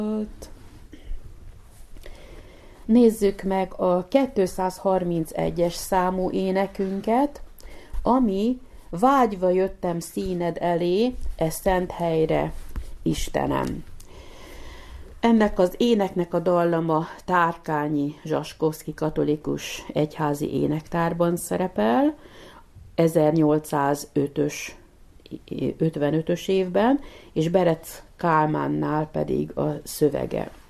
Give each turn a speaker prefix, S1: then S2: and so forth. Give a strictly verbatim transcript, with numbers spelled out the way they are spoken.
S1: Nézzük meg a kétszázharmincegyes számú énekünket, ami vágyva jöttem színed elé, e szent helyre, Istenem. Ennek az éneknek a dallama Tárkányi Zsaskovszky katolikus egyházi énektárban szerepel, ezernyolcszázötös ötvenötös évben, és Berec Kálmánnál pedig a szövege.